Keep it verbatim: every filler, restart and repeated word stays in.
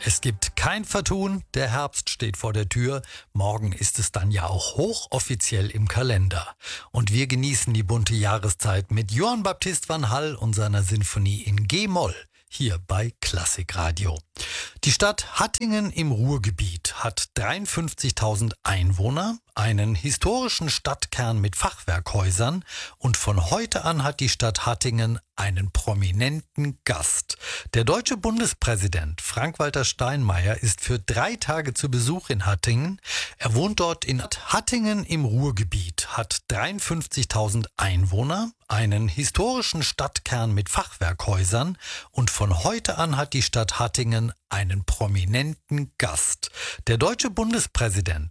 Es gibt kein Vertun, der Herbst steht vor der Tür, morgen ist es dann ja auch hochoffiziell im Kalender. Und wir genießen die bunte Jahreszeit mit Johann Baptist van Hall und seiner Sinfonie in G-Moll, hier bei Klassikradio. Die Stadt Hattingen im Ruhrgebiet hat dreiundfünfzigtausend Einwohner, einen historischen Stadtkern mit Fachwerkhäusern und von heute an hat die Stadt Hattingen einen prominenten Gast. Der deutsche Bundespräsident Frank-Walter Steinmeier ist für drei Tage zu Besuch in Hattingen. Er wohnt dort in Hattingen im Ruhrgebiet, hat dreiundfünfzigtausend Einwohner, einen historischen Stadtkern mit Fachwerkhäusern und von heute an hat die Stadt Hattingen einen prominenten Gast. Der deutsche Bundespräsident